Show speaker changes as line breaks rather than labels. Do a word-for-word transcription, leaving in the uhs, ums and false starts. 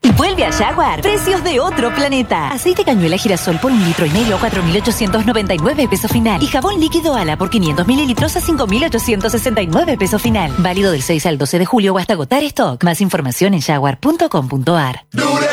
Vuelve a Jaguar. Precios de otro planeta. Aceite cañuela girasol por un litro y medio a cuatro mil ochocientos noventa y nueve pesos final. Y jabón líquido Ala por quinientos mililitros a cinco mil ochocientos sesenta y nueve pesos final. Válido del seis al doce de julio o hasta agotar stock. Más información en jaguar punto com punto ar.